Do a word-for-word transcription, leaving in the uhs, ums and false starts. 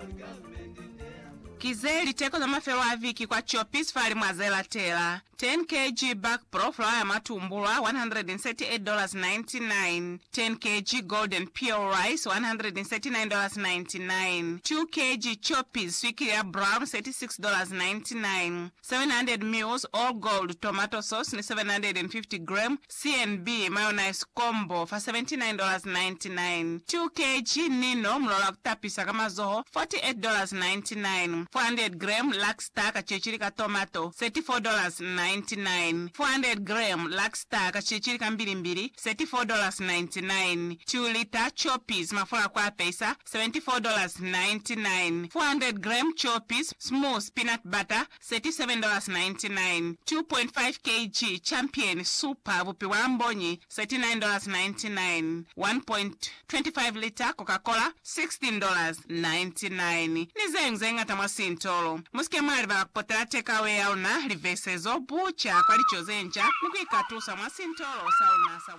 Kizeli teko za mafelo aviki kwa Choppies fali mwazela tela. ten kilograms Back Pro flour ya matumbulwa one hundred thirty-eight dollars and ninety-nine cents. ten kilograms Golden Pure Rice one hundred thirty-nine dollars and ninety-nine cents. two kilograms Choppies Swikilia Brown thirty-six dollars and ninety-nine cents. seven hundred milliliters All Gold Tomato Sauce ni seven hundred fifty grams. C and B Mayonnaise Combo for seventy-nine dollars and ninety-nine cents. two kilograms Nino mlola kutapisa kama zoho forty-eight dollars and ninety-nine cents. four hundred grams Lakstar kachichirika tomato thirty-four dollars and ninety-nine cents. four hundred grams Lakstar kachichirika mbilimbili thirty-four dollars and ninety-nine cents. two liter Choppies mafula kwa pesa seventy-four dollars and ninety-nine cents. four hundred grams Choppies Smooth Peanut Butter thirty-seven dollars and ninety-nine cents. two point five kilograms Champion Super Bupi Wambonyi thirty-nine dollars and ninety-nine cents. one point two five liter Coca-Cola sixteen dollars and ninety-nine cents. Nizenga tamasi ntolo. Musike mwari bakapotela takeaway yauna livesezo bucha kwa lichozenja. Nukuikatusa mwasi ntolo sauna sauna.